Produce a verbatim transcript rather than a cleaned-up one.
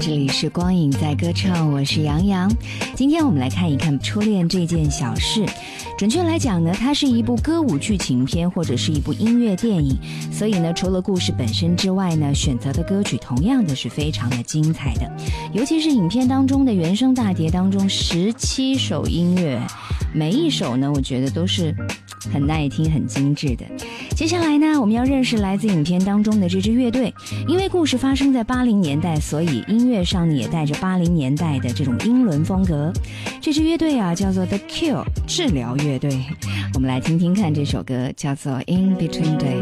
这里是光影在歌唱，我是杨洋。今天我们来看一看初恋这件小事。准确来讲呢，它是一部歌舞剧情片或者是一部音乐电影，所以呢，除了故事本身之外呢，选择的歌曲同样的是非常的精彩的。尤其是影片当中的原声大碟当中十七首音乐，每一首呢，我觉得都是很耐听很精致的。接下来呢，我们要认识来自影片当中的这支乐队。因为故事发生在八零年代，所以音乐上也带着八零年代的这种英伦风格。这支乐队啊，叫做 The Cure 治疗乐队。我们来听听看这首歌，叫做 In Between Days。